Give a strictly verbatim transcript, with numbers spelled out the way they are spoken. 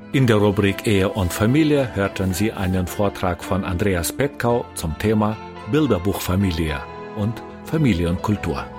In der Rubrik Ehe und Familie hörten Sie einen Vortrag von Andreas Petkau zum Thema Bilderbuchfamilie und Familienkultur.